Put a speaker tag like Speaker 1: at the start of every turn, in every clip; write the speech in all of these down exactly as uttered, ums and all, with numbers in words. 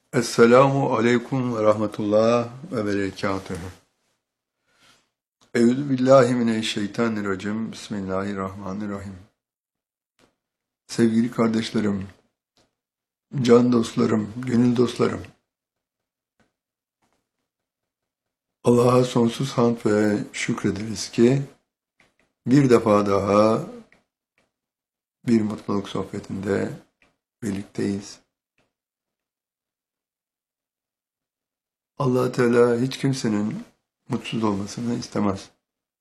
Speaker 1: Esselamu aleyküm ve rahmetullah ve berekatühü. Eûzü billahi mineşşeytanirracim. Bismillahirrahmanirrahim. Sevgili kardeşlerim, can dostlarım, gönül dostlarım. Allah'a sonsuz hamd ve şükrederiz ki bir defa daha bir mutluluk sohbetinde birlikteyiz. Allah Teala hiç kimsenin mutsuz olmasını istemez.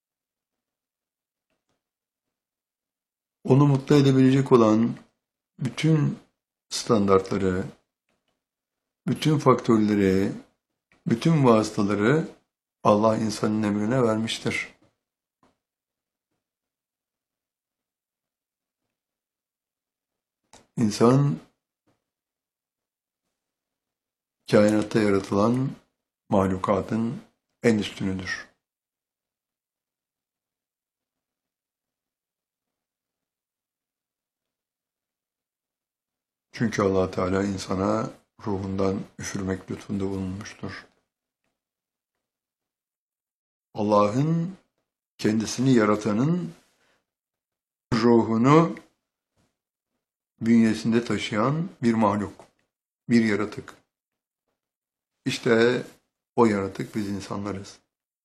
Speaker 1: Onu mutlu edebilecek olan bütün standartları, bütün faktörleri, bütün vasıtaları Allah insanın emrine vermiştir. İnsan, kainatta yaratılan mahlukatın en üstünüdür. Çünkü Allah Teala insana ruhundan üfürmek lütfunda bulunmuştur. Allah'ın kendisini yaratanın ruhunu bünyesinde taşıyan bir mahluk, bir yaratık. İşte o yaratık biz insanlarız.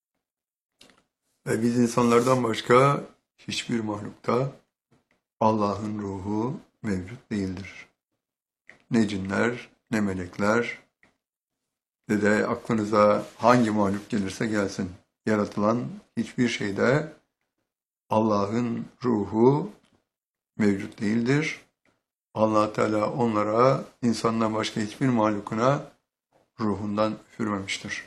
Speaker 1: Ve biz insanlardan başka hiçbir mahlukta Allah'ın ruhu mevcut değildir. Ne cinler, ne melekler, ne de aklınıza hangi mahluk gelirse gelsin. Yaratılan hiçbir şeyde Allah'ın ruhu mevcut değildir. Allah Teala onlara insandan başka hiçbir mahlukuna ruhundan üfürmemiştir.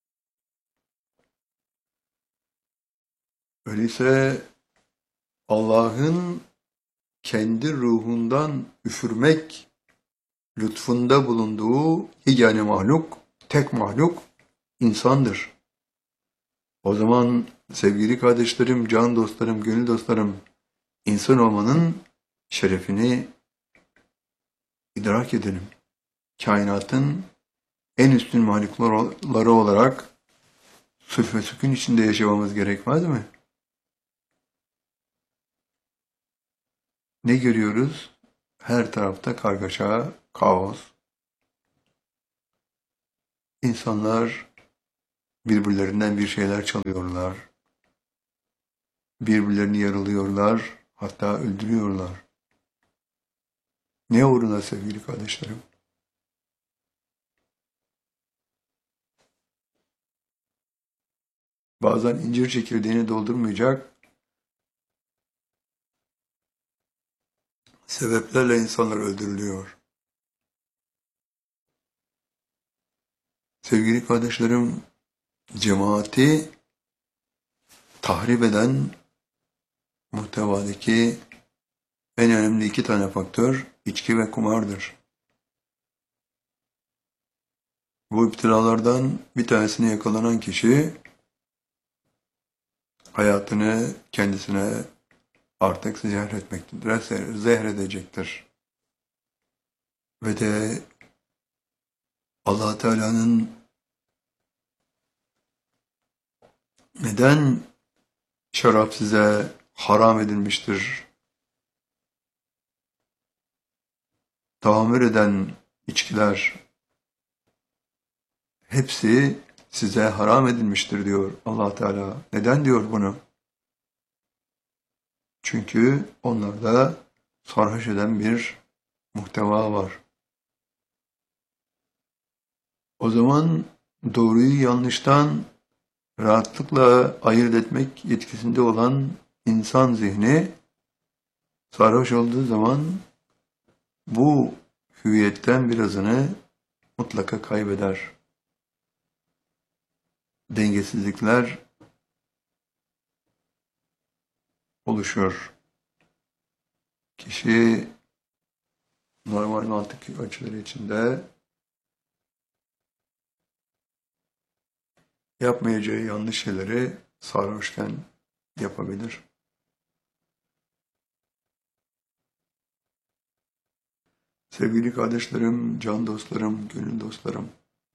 Speaker 1: Öyleyse Allah'ın kendi ruhundan üfürmek lütfunda bulunduğu yegane mahluk, tek mahluk insandır. O zaman sevgili kardeşlerim, can dostlarım, gönül dostlarım, insan olmanın şerefini idrak edelim. Kainatın en üstün mahlukları olarak sülh ve sükun içinde yaşamamız gerekmez mi? Ne görüyoruz? Her tarafta kargaşa, kaos. İnsanlar birbirlerinden bir şeyler çalıyorlar. Birbirlerini yaralıyorlar, hatta öldürüyorlar. Ne uğruna sevgili kardeşlerim? Bazen incir çekirdeğini doldurmayacak sebeplerle insanlar öldürülüyor. Sevgili kardeşlerim, cemaati tahrip eden muhtevadaki en önemli iki tane faktör içki ve kumardır. Bu iptilalardan bir tanesine yakalanan kişi hayatını kendisine artık zehretmektedir, zehredecektir. Ve de Allah Teala'nın neden şarap size haram edilmiştir, tahammül eden içkiler hepsi size haram edilmiştir diyor Allah Teala. Neden diyor bunu? Çünkü onlarda sarhoş eden bir muhteva var. O zaman doğruyu yanlıştan rahatlıkla ayırt etmek yetkisinde olan insan zihni sarhoş olduğu zaman bu hüviyetten birazını mutlaka kaybeder. Dengesizlikler oluşuyor. Kişi normal mantık açıları içinde yapmayacağı yanlış şeyleri sarhoşken yapabilir. Sevgili kardeşlerim, can dostlarım, gönül dostlarım.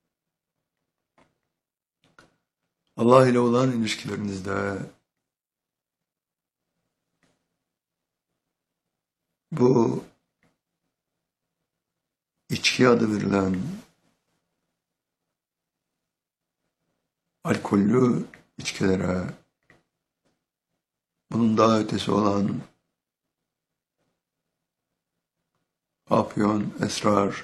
Speaker 1: Allah ile olan ilişkilerinizde bu içki adı verilen alkollü içkilere, bunun daha ötesi olan afyon, esrar,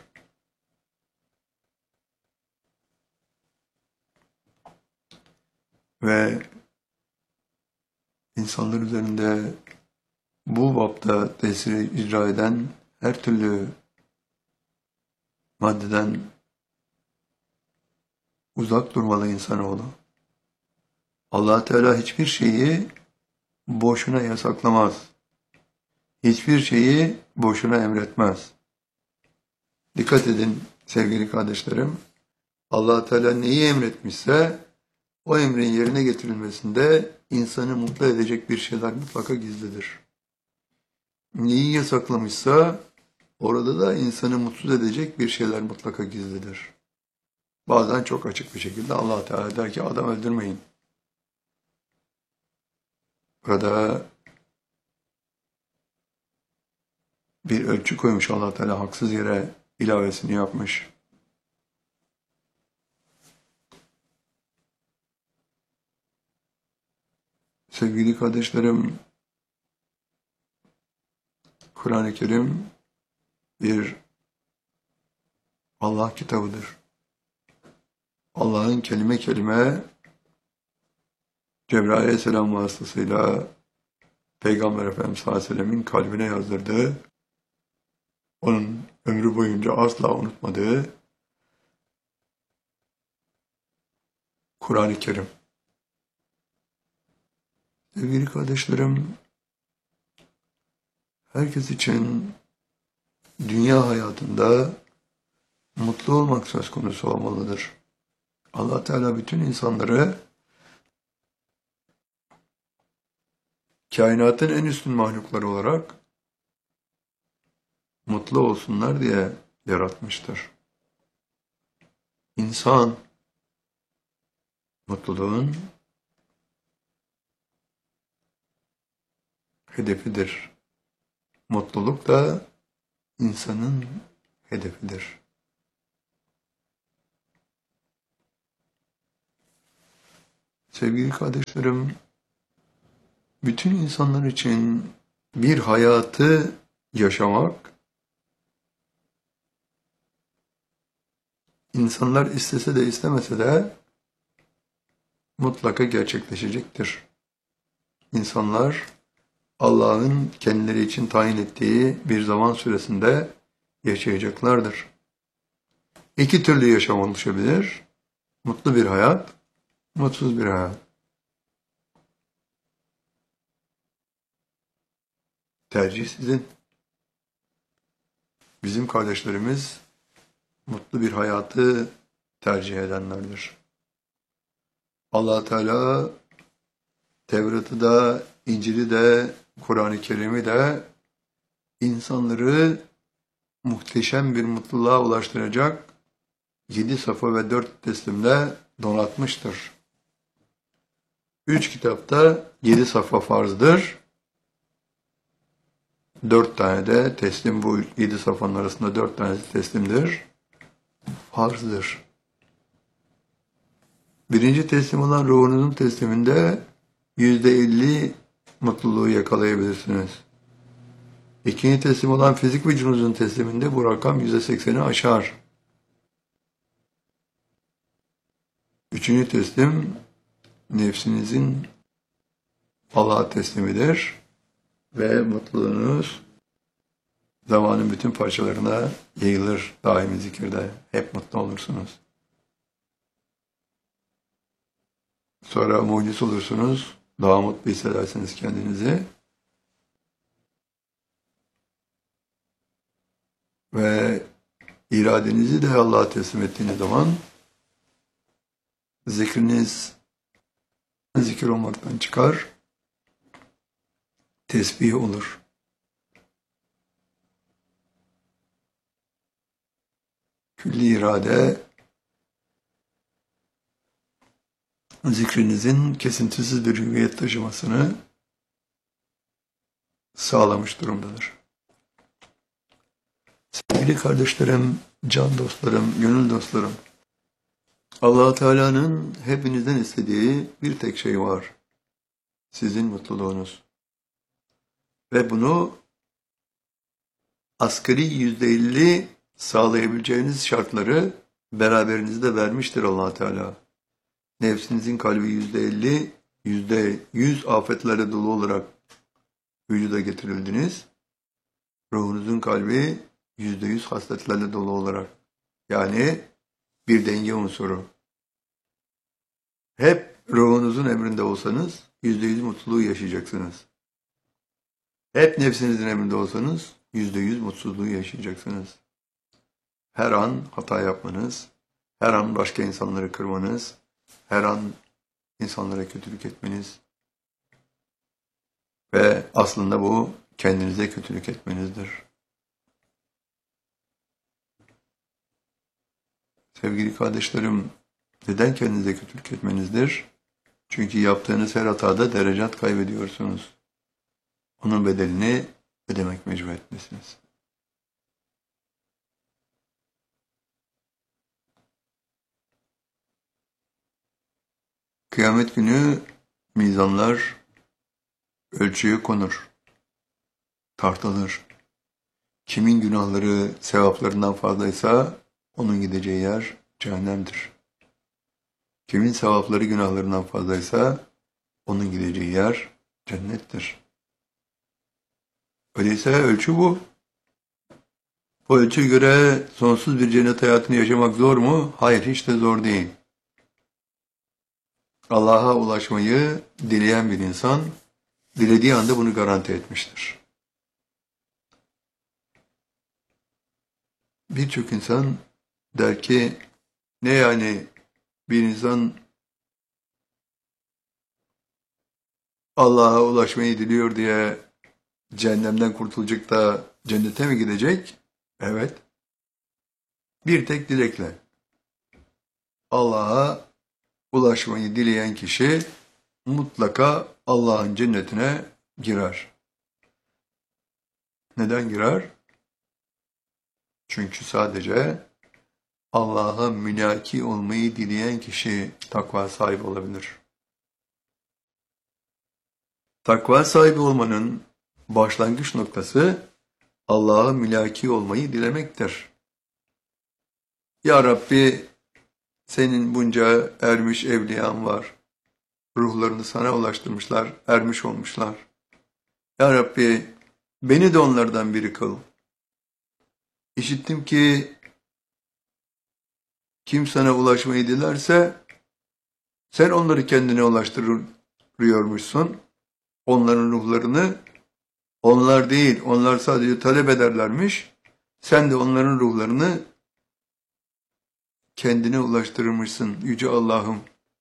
Speaker 1: ve insanlar üzerinde bu bapta tesiri icra eden her türlü maddeden uzak durmalı insanoğlu. Allah Teala hiçbir şeyi boşuna yasaklamaz. Hiçbir şeyi boşuna emretmez. Dikkat edin sevgili kardeşlerim. Allah Teala neyi emretmişse o emrin yerine getirilmesinde insanı mutlu edecek bir şeyler mutlaka gizlidir. Neyi yasaklamışsa orada da insanı mutsuz edecek bir şeyler mutlaka gizlidir. Bazen çok açık bir şekilde Allah Teala der ki adam öldürmeyin. Burada bir ölçü koymuş Allah Teala, haksız yere ilavesini yapmış. Sevgili kardeşlerim, Kur'an-ı Kerim bir Allah kitabıdır. Allah'ın kelime kelime Cebrail Aleyhisselam vasıtasıyla Peygamber Efendimiz sallallahu aleyhi ve sellemin kalbine yazdırdığı, onun ömrü boyunca asla unutmadığı Kur'an-ı Kerim. Sevgili kardeşlerim, herkes için dünya hayatında mutlu olmak söz konusu olmalıdır. Allah Teala bütün insanları kainatın en üstün mahlukları olarak mutlu olsunlar diye yaratmıştır. İnsan mutluluğun hedefidir. Mutluluk da insanın hedefidir. Sevgili kardeşlerim, bütün insanlar için bir hayatı yaşamak, insanlar istese de istemese de mutlaka gerçekleşecektir. İnsanlar Allah'ın kendileri için tayin ettiği bir zaman süresinde yaşayacaklardır. İki türlü yaşam oluşabilir. Mutlu bir hayat, mutsuz bir hayat. Tercih sizin. Bizim kardeşlerimiz mutlu bir hayatı tercih edenlerdir. Allah Teala Tevrat'ı da, İncil'i de, Kur'an-ı Kerim'i de insanları muhteşem bir mutluluğa ulaştıracak yedi safa ve dört teslimle donatmıştır. Üç kitapta yedi safa farzdır. Dört tane de teslim, bu yedi safanın arasında dört tanesi teslimdir. Farzdır. Birinci teslim olan ruhunuzun tesliminde yüzde elli mutluluğu yakalayabilirsiniz. İkinci teslim olan fizik vücudunuzun tesliminde bu rakam yüzde sekseni aşar. Üçüncü teslim nefsinizin Allah'a teslimidir ve mutluluğunuz zamanın bütün parçalarına yayılır daimi zikirde. Hep mutlu olursunuz. Sonra muciz olursunuz. Daha mutlu hissedersiniz kendinizi. Ve iradenizi de Allah'a teslim ettiğiniz zaman zikriniz zikir olmaktan çıkar, tesbih olur. külli irade, zikrinizin kesintisiz bir hüviyet taşımasını sağlamış durumdadır. Sevgili kardeşlerim, can dostlarım, gönül dostlarım, Allah Teala'nın hepinizden istediği bir tek şey var. Sizin mutluluğunuz. Ve bunu asgari yüzde elli sağlayabileceğiniz şartları beraberinizde vermiştir Allah Teala. Nefsinizin kalbi yüzde elli, yüzde yüz afetlerle dolu olarak vücuda getirildiniz. Ruhunuzun kalbi yüzde yüz hasletlerle dolu olarak. Yani bir denge unsuru. Hep ruhunuzun emrinde olsanız yüzde yüz mutluluğu yaşayacaksınız. Hep nefsinizin emrinde olsanız yüzde yüz mutsuzluğu yaşayacaksınız. Her an hata yapmanız, her an başka insanları kırmanız, her an insanlara kötülük etmeniz ve aslında bu kendinize kötülük etmenizdir. Sevgili kardeşlerim, neden kendinize kötülük etmenizdir? Çünkü yaptığınız her hatada derecat kaybediyorsunuz. Onun bedelini ödemek mecburiyetindesiniz. Kıyamet günü mizanlar ölçüye konur, tartılır. Kimin günahları sevaplarından fazlaysa onun gideceği yer cehennemdir. Kimin sevapları günahlarından fazlaysa onun gideceği yer cennettir. Öyleyse ölçü bu. Bu ölçüye göre sonsuz bir cennet hayatını yaşamak zor mu? Hayır, hiç de zor değil. Allah'a ulaşmayı dileyen bir insan, dilediği anda bunu garanti etmiştir. Birçok insan der ki, ne yani bir insan Allah'a ulaşmayı diliyor diye cehennemden kurtulacak da cennete mi gidecek? Evet. Bir tek dilekle. Allah'a ulaşmayı dileyen kişi mutlaka Allah'ın cennetine girer. Neden girer? Çünkü sadece Allah'a mülaki olmayı dileyen kişi takva sahibi olabilir. Takva sahibi olmanın başlangıç noktası Allah'a mülaki olmayı dilemektir. Ya Rabbi, senin bunca ermiş evliyan var. Ruhlarını sana ulaştırmışlar, ermiş olmuşlar. Ya Rabbi, beni de onlardan biri kıl. İşittim ki kim sana ulaşmayı dilerse sen onları kendine ulaştırıyormuşsun. Onların ruhlarını onlar değil, onlar sadece talep ederlermiş. Sen de onların ruhlarını kendine ulaştırmışsın Yüce Allah'ım.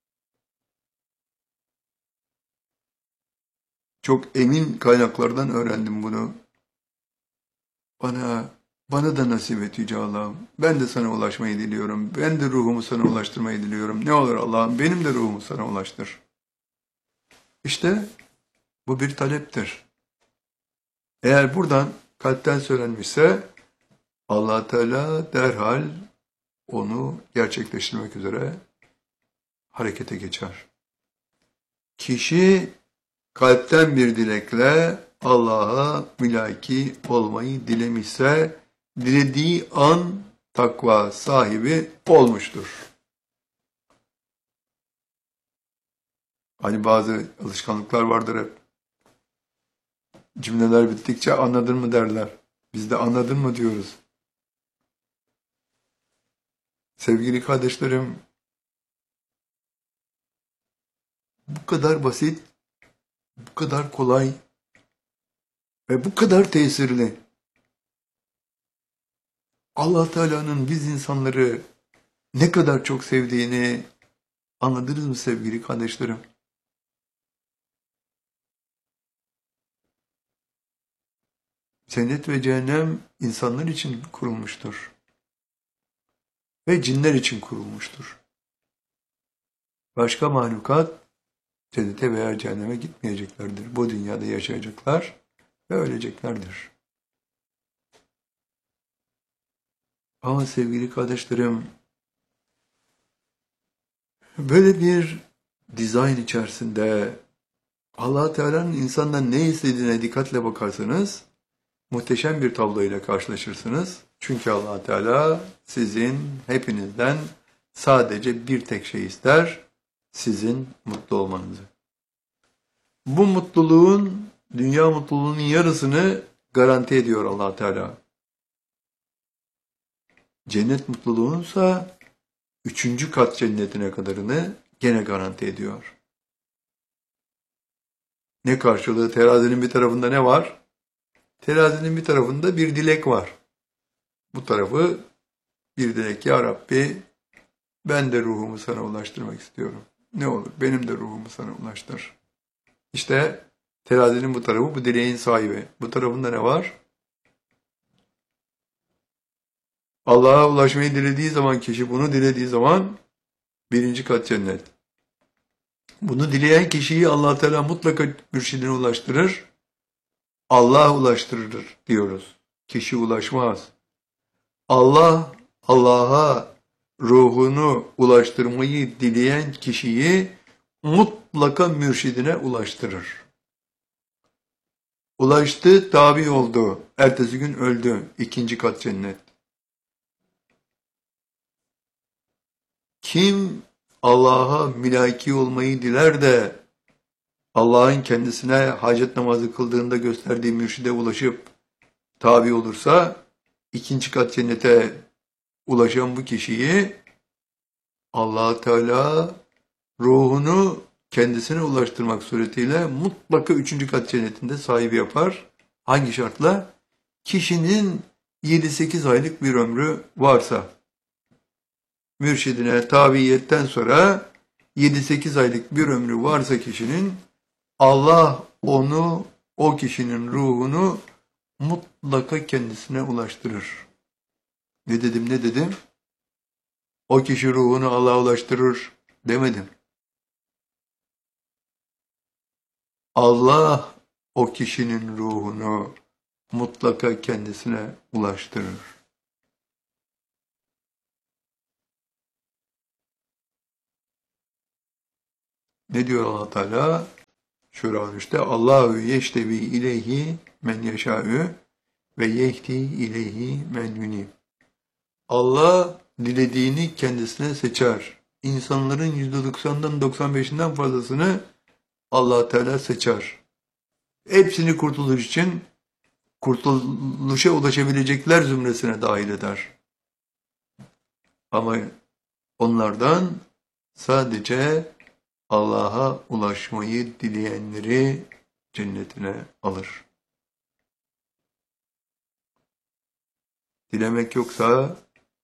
Speaker 1: Çok emin kaynaklardan öğrendim bunu. Bana, bana da nasip et Yüce Allah'ım. Ben de sana ulaşmayı diliyorum. Ben de ruhumu sana ulaştırmayı diliyorum. Ne olur Allah'ım, benim de ruhumu sana ulaştır. İşte bu bir taleptir. Eğer buradan kalpten söylenmişse Allah Teala derhal onu gerçekleştirmek üzere harekete geçer. Kişi kalpten bir dilekle Allah'a mülaki olmayı dilemişse dilediği an takva sahibi olmuştur. Hani bazı alışkanlıklar vardır hep. Cümleler bittikçe anladın mı derler. Biz de anladın mı diyoruz. Sevgili kardeşlerim, bu kadar basit, bu kadar kolay ve bu kadar tesirli. Allah Teala'nın biz insanları ne kadar çok sevdiğini anladınız mı sevgili kardeşlerim? Cennet ve cehennem insanlar için kurulmuştur. ve cinler için kurulmuştur. Başka mahlukat cennete veya cehenneme gitmeyeceklerdir. Bu dünyada yaşayacaklar ve öleceklerdir. Ama sevgili kardeşlerim, böyle bir dizayn içerisinde Allah Teala'nın insandan ne istediğine dikkatle bakarsanız muhteşem bir tabloyla karşılaşırsınız. Çünkü Allah Teala sizin hepinizden sadece bir tek şey ister, sizin mutlu olmanızı. Bu mutluluğun, dünya mutluluğunun yarısını garanti ediyor Allah Teala. Cennet mutluluğunsa üçüncü kat cennetine kadarını gene garanti ediyor. Ne karşılığı? Terazinin bir tarafında ne var? Terazinin bir tarafında bir dilek var. Bu tarafı bir dilek. Ya Rabbi, ben de ruhumu sana ulaştırmak istiyorum. Ne olur benim de ruhumu sana ulaştır. İşte terazinin bu tarafı, bu dileğin sahibi. Bu tarafında ne var? Allah'a ulaşmayı dilediği zaman kişi, bunu dilediği zaman birinci kat cennet. Bunu dileyen kişiyi Allah Teala mutlaka mürşidine ulaştırır. Allah ulaştırır diyoruz. Kişi ulaşmaz. Allah, Allah'a ruhunu ulaştırmayı dileyen kişiyi mutlaka mürşidine ulaştırır. Ulaştı, tabi oldu. Ertesi gün öldü. İkinci kat cennet. Kim Allah'a mülaki olmayı diler de Allah'ın kendisine hacet namazı kıldığında gösterdiği mürşide ulaşıp tabi olursa ikinci kat cennete ulaşan bu kişiyi Allah Teala ruhunu kendisine ulaştırmak suretiyle mutlaka üçüncü kat cennetinde sahibi yapar. Hangi şartla? Kişinin yedi sekiz aylık bir ömrü varsa, mürşidine tabiiyetten sonra yedi sekiz aylık bir ömrü varsa kişinin, Allah onu, o kişinin ruhunu mutlaka kendisine ulaştırır. Ne dedim, ne dedim? O kişi ruhunu Allah'a ulaştırır demedim. Allah o kişinin ruhunu mutlaka kendisine ulaştırır. Ne diyor Allah Teala? Şura işte Allahu yeştevi ileyhi men yeşâ'ü ve yehdi ileyhi men yunib. Allah dilediğini kendisine seçer. İnsanların yüzde doksandan doksan beşinden fazlasını Allah Teala seçer. Hepsini kurtuluş için kurtuluşa ulaşabilecekler zümresine dahil eder. Ama onlardan sadece Allah'a ulaşmayı dileyenleri cennetine alır. Dilemek yoksa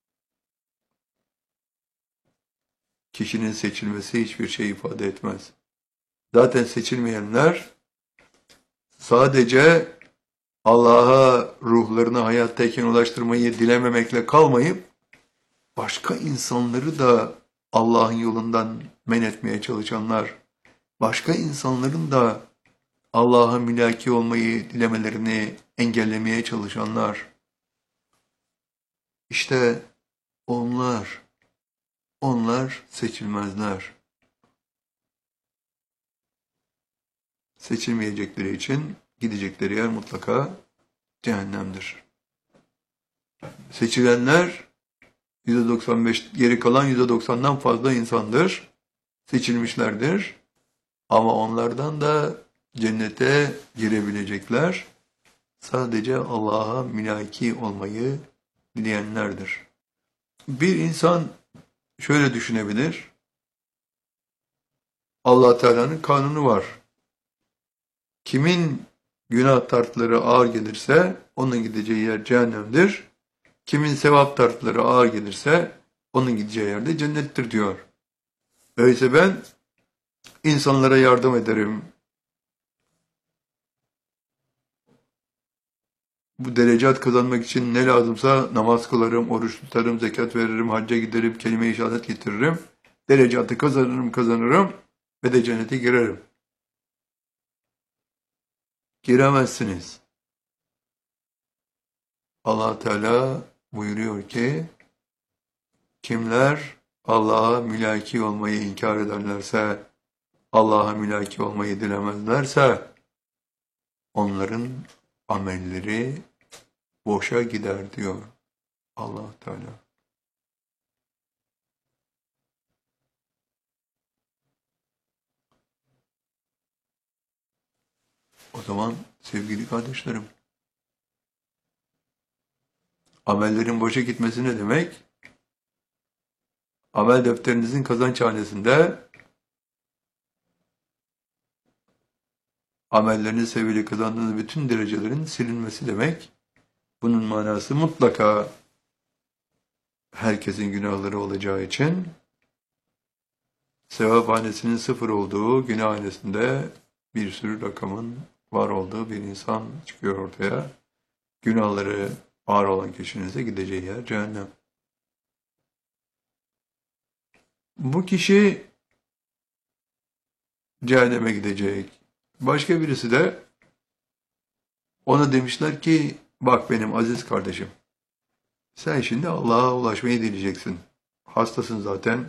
Speaker 1: kişinin seçilmesi hiçbir şey ifade etmez. Zaten seçilmeyenler sadece Allah'a ruhlarını hayattayken ulaştırmayı dilememekle kalmayıp başka insanları da Allah'ın yolundan men etmeye çalışanlar, başka insanların da Allah'a mülaki olmayı dilemelerini engellemeye çalışanlar, işte onlar, onlar seçilmezler. Seçilmeyecekleri için gidecekleri yer mutlaka cehennemdir. Seçilenler yüzde doksan beş, geri kalan yüzde doksandan fazla insandır. Seçilmişlerdir. Ama onlardan da cennete girebilecekler sadece Allah'a mülaki olmayı dileyenlerdir. Bir insan şöyle düşünebilir. Allah Teala'nın kanunu var. Kimin günah tartıları ağır gelirse onun gideceği yer cehennemdir. Kimin sevap tartıları ağır gelirse onun gideceği yerde cennettir diyor. Öyleyse ben insanlara yardım ederim. bu derecat kazanmak için ne lazımsa namaz kılarım, oruç tutarım, zekat veririm, hacca giderim, kelime-i şehadet getiririm. Derecatı kazanırım, kazanırım ve de cennete girerim. Giremezsiniz. Allah Teala buyuruyor ki, kimler Allah'a mülaki olmayı inkar ederlerse, Allah'a mülaki olmayı dilemezlerse, onların amelleri boşa gider diyor Allah Teala. O zaman sevgili kardeşlerim, amellerin boşa gitmesi ne demek? Amel defterinizin kazançhanesinde amelleriniz sebebiyle kazandığınız bütün derecelerin silinmesi demek. Bunun manası mutlaka herkesin günahları olacağı için sevaphanesinin sıfır olduğu, günahhanesinde bir sürü rakamın var olduğu bir insan çıkıyor ortaya. Günahları ağır olan kişinin ise gideceği yer cehennem. Bu kişi cehenneme gidecek. Başka birisi de ona demişler ki, bak benim aziz kardeşim, sen şimdi Allah'a ulaşmayı dileyeceksin. Hastasın zaten.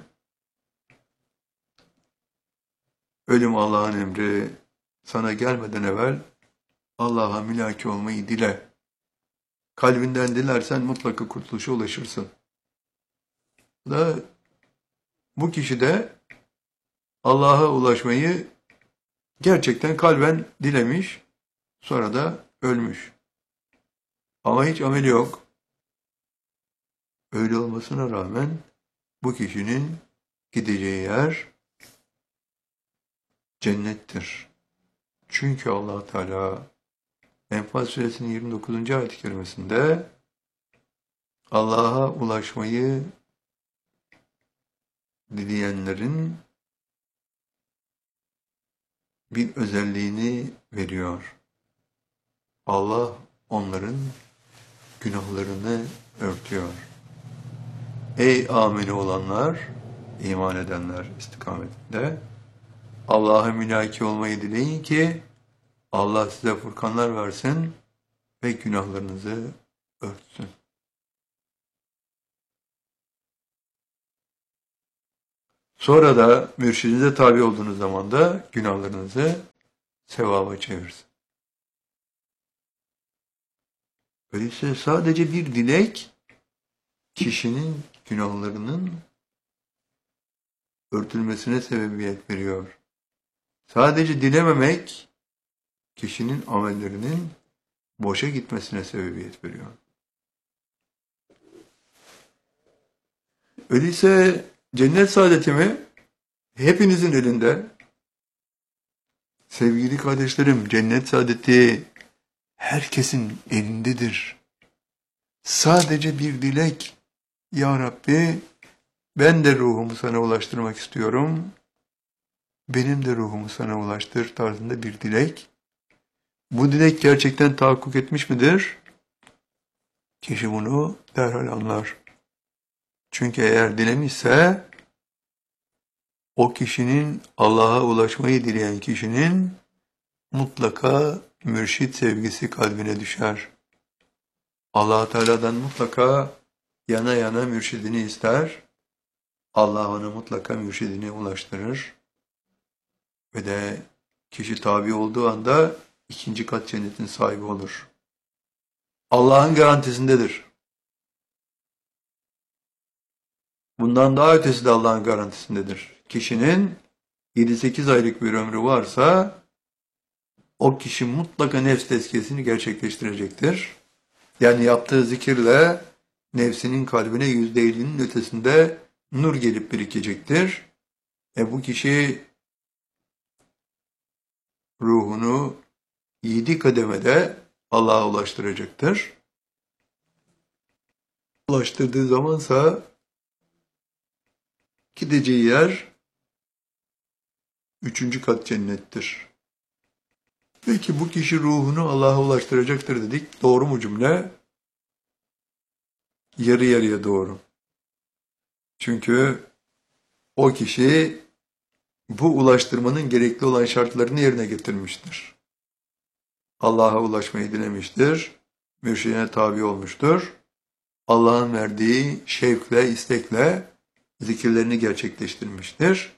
Speaker 1: Ölüm Allah'ın emri. Sana gelmeden evvel Allah'a mülaki olmayı dile. Kalbinden dilersen mutlaka kurtuluşa ulaşırsın. Da bu kişi de Allah'a ulaşmayı gerçekten kalben dilemiş, sonra da ölmüş. Ama hiç ameli yok. Öyle olmasına rağmen bu kişinin gideceği yer cennettir. Çünkü Allah Teala Enfal Suresinin yirmi dokuzuncu ayet-i kerimesinde Allah'a ulaşmayı dileyenlerin bir özelliğini veriyor. Allah onların günahlarını örtüyor. Ey ameli olanlar, iman edenler istikametinde, Allah'a mülaki olmayı dileyin ki Allah size furkanlar versin ve günahlarınızı örtsün. Sonra da mürşidinize tabi olduğunuz zaman da günahlarınızı sevaba çevirsin. Öyleyse sadece bir dilek kişinin günahlarının örtülmesine sebebiyet veriyor. Sadece dilememek kişinin amellerinin boşa gitmesine sebebiyet veriyor. Öyleyse cennet saadeti mi? Hepinizin elinde. Sevgili kardeşlerim, cennet saadeti herkesin elindedir. Sadece bir dilek. Ya Rabbi, ben de ruhumu sana ulaştırmak istiyorum. Benim de ruhumu sana ulaştır tarzında bir dilek. Bu dilek gerçekten tahakkuk etmiş midir? Kişi bunu derhal anlar. Çünkü eğer dilemişse, o kişinin, Allah'a ulaşmayı dileyen kişinin mutlaka mürşit sevgisi kalbine düşer. Allah Teala'dan mutlaka yana yana mürşidini ister. Allah ona mutlaka mürşidini ulaştırır. Ve de kişi tabi olduğu anda ikinci kat cennetin sahibi olur. Allah'ın garantisindedir. Bundan daha ötesi de Allah'ın garantisindedir. Kişinin yedi sekiz aylık bir ömrü varsa o kişi mutlaka nefs tezkiyesini gerçekleştirecektir. Yani yaptığı zikirle nefsinin kalbine yüzde ellinin ötesinde nur gelip birikecektir. E bu kişi ruhunu yedi kademede Allah'a ulaştıracaktır. Ulaştırdığı zamansa gideceği yer üçüncü kat cennettir. Peki bu kişi ruhunu Allah'a ulaştıracaktır dedik. Doğru mu cümle? Yarı yarıya doğru. Çünkü o kişi bu ulaştırmanın gerekli olan şartlarını yerine getirmiştir. Allah'a ulaşmayı dilemiştir. Mürşidine tabi olmuştur. Allah'ın verdiği şevkle, istekle zikirlerini gerçekleştirmiştir.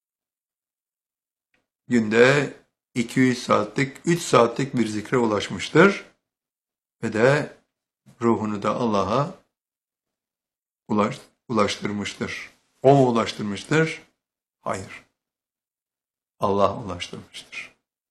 Speaker 1: Günde iki yüz saatlik, üç saatlik bir zikre ulaşmıştır. Ve de ruhunu da Allah'a ulaş, ulaştırmıştır. O mu ulaştırmıştır? Hayır. Allah ulaştırmıştır.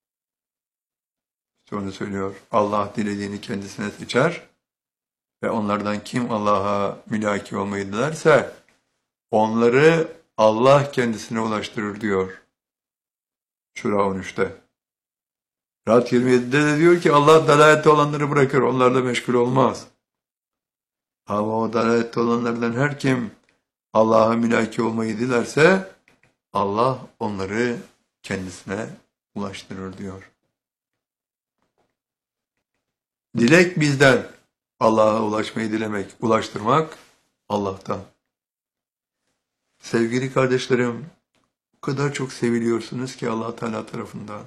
Speaker 1: İşte onu söylüyor. Allah dilediğini kendisine seçer ve onlardan kim Allah'a mülaki olmayı dilerse onları Allah kendisine ulaştırır diyor. Şura on üçte. Rad yirmi yedide de diyor ki Allah dalalette olanları bırakır, onlarla meşgul olmaz. Ama o dalalette olanlardan her kim Allah'a mülaki olmayı dilerse Allah onları kendisine ulaştırır diyor. Dilek bizden. Allah'a ulaşmayı dilemek, ulaştırmak Allah'tan. Sevgili kardeşlerim, o kadar çok seviliyorsunuz ki Allah Teala tarafından.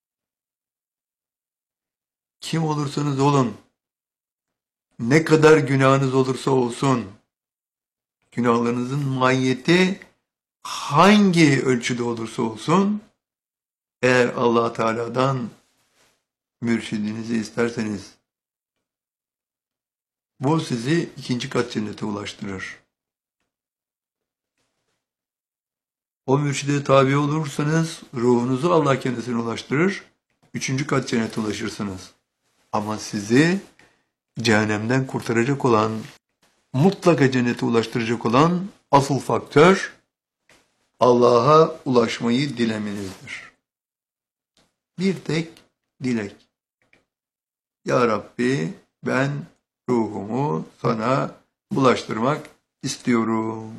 Speaker 1: Kim olursanız olun, ne kadar günahınız olursa olsun, günahlarınızın mahiyeti hangi ölçüde olursa olsun, eğer Allah Teala'dan mürşidinizi isterseniz, bu sizi ikinci kat cennete ulaştırır. O mürşide tabi olursanız ruhunuzu Allah kendisine ulaştırır. Üçüncü kat cennete ulaşırsınız. Ama sizi cehennemden kurtaracak olan, mutlaka cennete ulaştıracak olan asıl faktör Allah'a ulaşmayı dilemenizdir. Bir tek dilek. Ya Rabbi ben ruhumu sana ulaştırmak istiyorum.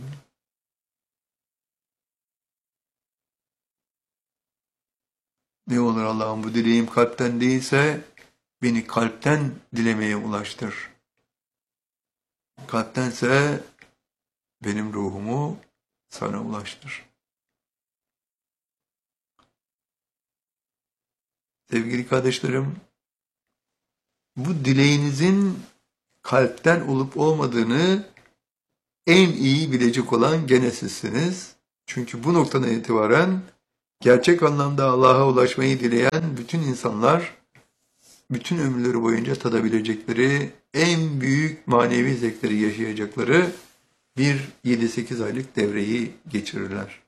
Speaker 1: Ne olur Allah'ım bu dileğim kalpten değilse beni kalpten dilemeye ulaştır. Kalptense benim ruhumu sana ulaştır. Sevgili kardeşlerim, bu dileğinizin kalpten olup olmadığını en iyi bilecek olan gene sizsiniz. Çünkü bu noktadan itibaren gerçek anlamda Allah'a ulaşmayı dileyen bütün insanlar, bütün ömürleri boyunca tadabilecekleri, en büyük manevi zevkleri yaşayacakları bir yedi sekiz aylık devreyi geçirirler.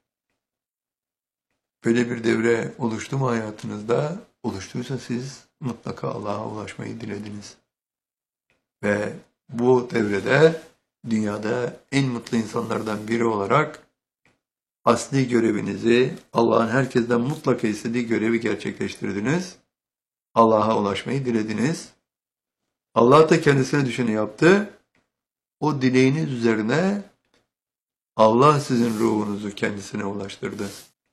Speaker 1: Böyle bir devre oluştu mu hayatınızda? Oluştuysa siz mutlaka Allah'a ulaşmayı dilediniz. Ve bu devrede dünyada en mutlu insanlardan biri olarak asli görevinizi, Allah'ın herkesten mutlaka istediği görevi gerçekleştirdiniz. Allah'a ulaşmayı dilediniz. Allah da kendisine düşeni yaptı. O dileğiniz üzerine Allah sizin ruhunuzu kendisine ulaştırdı.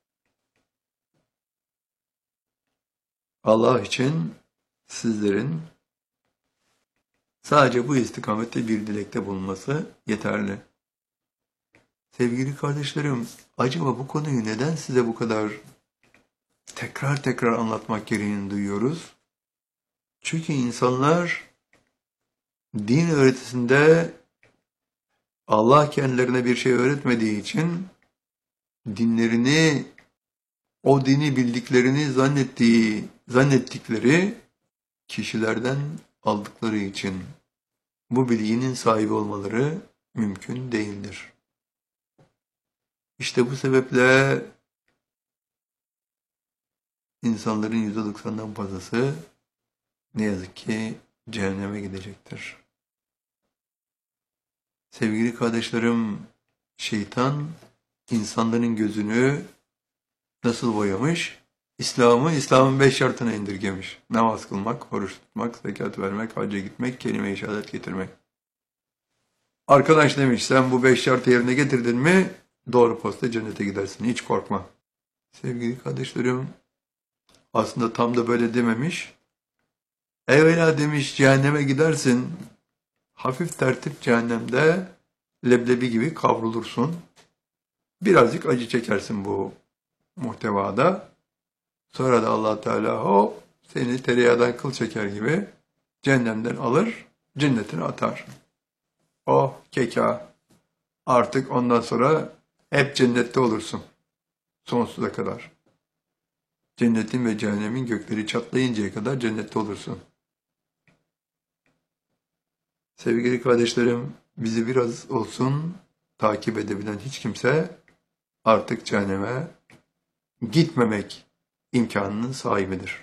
Speaker 1: Allah için sizlerin sadece bu istikamette bir dilekte bulunması yeterli. Sevgili kardeşlerim, acaba bu konuyu neden size bu kadar tekrar tekrar anlatmak gereğini duyuyoruz? Çünkü insanlar din öğretisinde Allah kendilerine bir şey öğretmediği için dinlerini, o dini bildiklerini zannettiği, zannettikleri kişilerden aldıkları için bu bilginin sahibi olmaları mümkün değildir. İşte bu sebeple insanların yüzde doksandan fazlası ne yazık ki cehenneme gidecektir. Sevgili kardeşlerim, şeytan insanların gözünü nasıl boyamış? İslam'ı, İslam'ın beş şartına indirgemiş. Namaz kılmak, oruç tutmak, zekat vermek, hacca gitmek, kelime-i şehadet getirmek. Arkadaş demiş, sen bu beş şartı yerine getirdin mi, doğru posta cennete gidersin, hiç korkma. Sevgili kardeşlerim, Aslında tam da böyle dememiş. Evvela demiş cehenneme gidersin. Hafif tertip cehennemde leblebi gibi kavrulursun. Birazcık acı çekersin bu muhtevada. Sonra da Allah Teala hop seni tereyağdan kıl çeker gibi cehennemden alır, cennetine atar. Oh keka. Artık ondan sonra hep cennette olursun. Sonsuza kadar. Cennetin ve cehennemin gökleri çatlayıncaya kadar cennette olursun. Sevgili kardeşlerim, bizi biraz olsun takip edebilen hiç kimse artık cehenneme gitmemek imkanının sahibidir.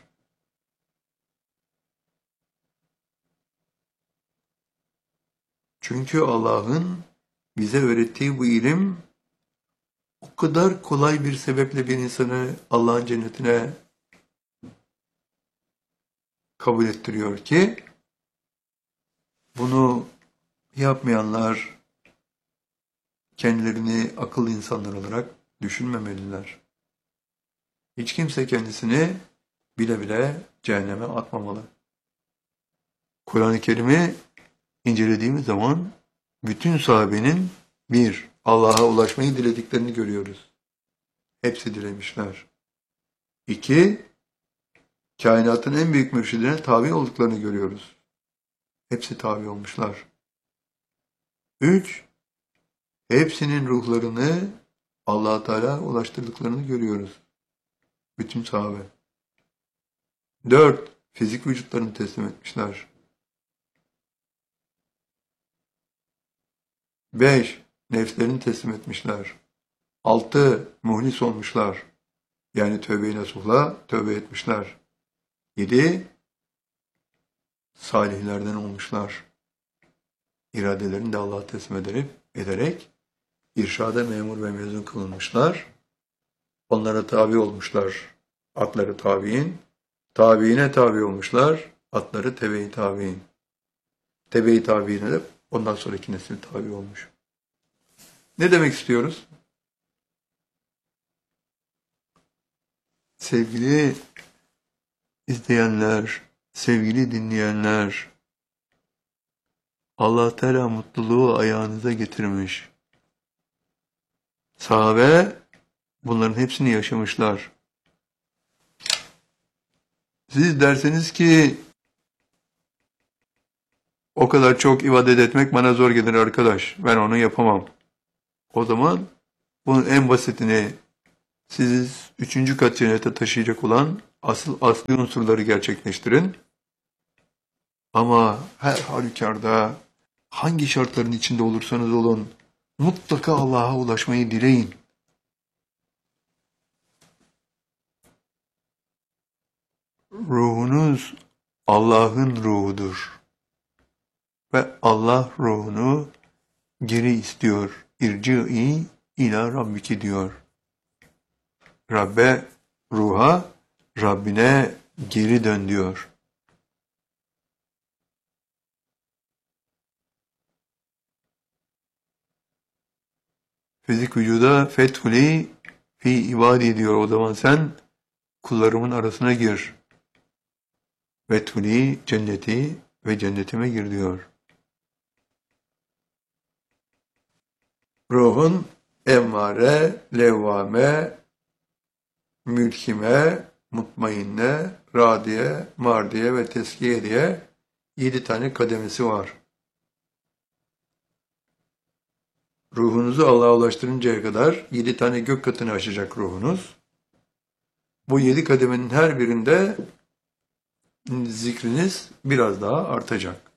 Speaker 1: Çünkü Allah'ın bize öğrettiği bu ilim o kadar kolay bir sebeple bir insanı Allah'ın cennetine kabul ettiriyor ki bunu yapmayanlar kendilerini akıllı insanlar olarak düşünmemeliler. Hiç kimse kendisini bile bile cehenneme atmamalı. Kur'an-ı Kerim'i incelediğimiz zaman bütün sahabenin bir, Allah'a ulaşmayı dilediklerini görüyoruz. Hepsi dilemişler. İki, kainatın en büyük mürşidine tabi olduklarını görüyoruz. Hepsi tabi olmuşlar. Üç, hepsinin ruhlarını Allah-u Teala ulaştırdıklarını görüyoruz. Bütün sahabe. Dört, fizik vücutlarını teslim etmişler. Beş, nefslerini teslim etmişler. Altı, muhlis olmuşlar. Yani tövbe-i nasuhla tövbe etmişler. Yedi, salihlerden olmuşlar. İradelerini de Allah'a teslim ederek, ederek irşada memur ve mezun kılınmışlar. Onlara tabi olmuşlar. Atları tabi'in. Tabi'ine tabi olmuşlar. Atları tebe-i tabi'in. Tebe-i tabi'ine de ondan sonraki nesil tabi olmuş. Ne demek istiyoruz? Sevgili izleyenler, sevgili dinleyenler, Allah Teala mutluluğu ayağınıza getirmiş. Sahabe bunların hepsini yaşamışlar. Siz derseniz ki o kadar çok ibadet etmek bana zor gelir arkadaş. Ben onu yapamam. O zaman bunun en basitini sizi üçüncü kat cennete taşıyacak olan asıl asli unsurları gerçekleştirin. Ama her halükarda hangi şartların içinde olursanız olun mutlaka Allah'a ulaşmayı dileyin. Ruhunuz Allah'ın ruhudur. Ve Allah ruhunu geri istiyor. İrci'i ila Rabbiki diyor. Rabbe, ruha, Rabbine geri dön diyor. Fizik vücuda fethuli fi ibadi diyor. O zaman sen kullarımın arasına gir. Fethuli cenneti ve cennetime gir diyor. Ruhun emmare, levvame, mülkime, mutmainne, radiye, mardiye ve teskiye diye yedi tane kademesi var. Ruhunuzu Allah'a ulaştırıncaya kadar yedi tane gök katını aşacak ruhunuz. Bu yedi kademenin her birinde zikriniz biraz daha artacak.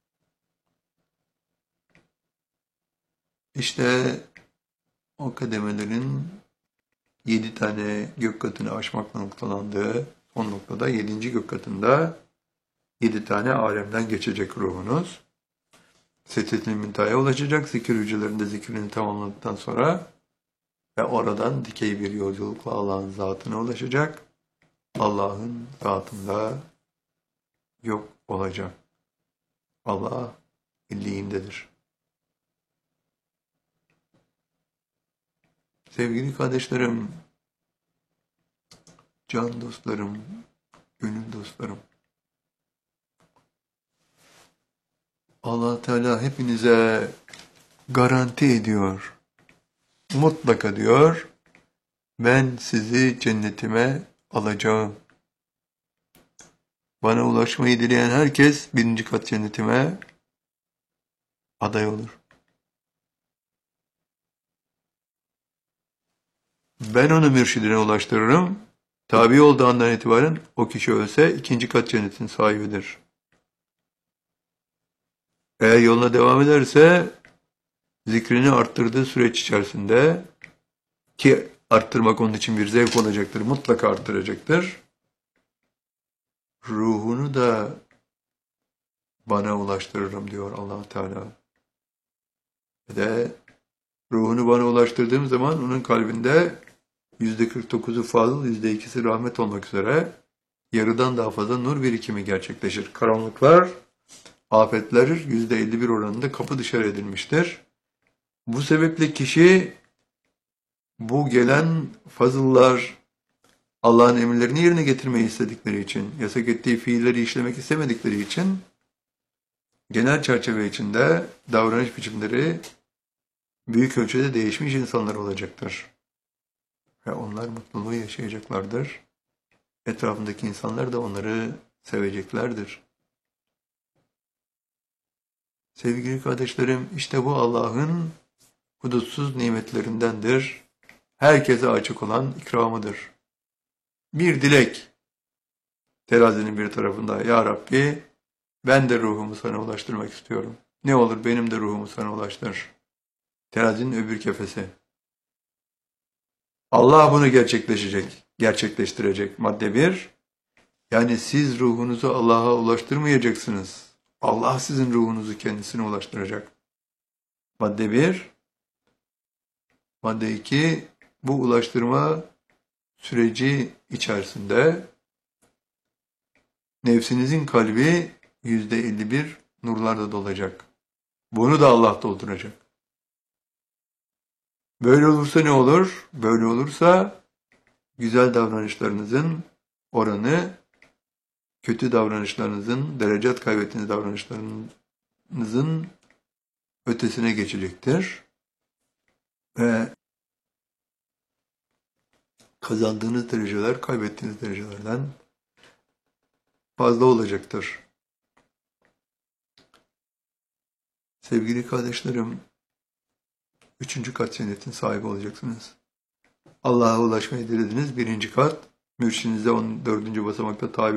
Speaker 1: İşte o kademelerin yedi tane gök katını aşmakla noktalandığı son noktada yedinci gök katında yedi tane alemden geçecek ruhunuz. Sedret-i Münteha'ya ulaşacak. Zikir hücrelerinde zikrini tamamladıktan sonra ve oradan dikey bir yolculukla Allah'ın zatına ulaşacak. Allah'ın zatında yok olacak. Allah illiğindedir. Sevgili kardeşlerim, can dostlarım, gönül dostlarım. Allah Teala hepinize garanti ediyor. Mutlaka diyor, ben sizi cennetime alacağım. Bana ulaşmayı dileyen herkes birinci kat cennetime aday olur. Ben onu mürşidine ulaştırırım. Tabi olduğu andan itibaren o kişi ölse ikinci kat cennetin sahibidir. Eğer yoluna devam ederse zikrini arttırdığı süreç içerisinde, ki arttırmak onun için bir zevk olacaktır, mutlaka arttıracaktır. Ruhunu da bana ulaştırırım diyor Allah Teala. Ve de ruhunu bana ulaştırdığım zaman onun kalbinde yüzde kırk dokuzu fazıl, yüzde ikisi rahmet olmak üzere yarıdan daha fazla nur birikimi gerçekleşir. Karanlıklar, afetler yüzde elli bir oranında kapı dışarı edilmiştir. Bu sebeple kişi bu gelen fazıllar, Allah'ın emirlerini yerine getirmeyi istedikleri için, yasak ettiği fiilleri işlemek istemedikleri için genel çerçeve içinde davranış biçimleri büyük ölçüde değişmiş insanlar olacaktır. Ve onlar mutluluğu yaşayacaklardır. Etrafındaki insanlar da onları seveceklerdir. Sevgili kardeşlerim, işte bu Allah'ın hudutsuz nimetlerindendir. Herkese açık olan ikramıdır. Bir dilek terazinin bir tarafında, ya Rabbi ben de ruhumu sana ulaştırmak istiyorum. Ne olur benim de ruhumu sana ulaştır. Terazinin öbür kefesi. Allah bunu gerçekleşecek, gerçekleştirecek. Madde bir, yani siz ruhunuzu Allah'a ulaştırmayacaksınız. Allah sizin ruhunuzu kendisine ulaştıracak. Madde bir. Madde iki, bu ulaştırma süreci içerisinde nefsinizin kalbi yüzde elli bir nurlarla dolacak. Bunu da Allah dolduracak. Böyle olursa ne olur? Böyle olursa güzel davranışlarınızın oranı, kötü davranışlarınızın, derecat kaybettiğiniz davranışlarınızın ötesine geçecektir. Ve kazandığınız dereceler kaybettiğiniz derecelerden fazla olacaktır. Sevgili kardeşlerim, üçüncü kat cennetin sahibi olacaksınız. Allah'a ulaşmayı dilediniz, birinci kat, mürşidinize on dördüncü basamakta tabi